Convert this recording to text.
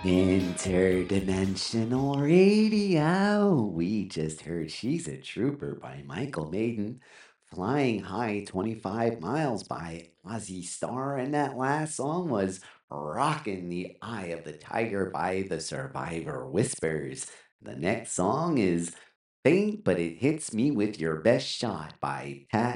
Interdimensional Radio. We just heard She's a Trooper by Michael Maiden, Flying High 25 Miles by Ozzy Starr, and that last song was Rockin' the Eye of the Tiger by the Survivor Whispers. The next song is Faint But It Hits Me With Your Best Shot by Tat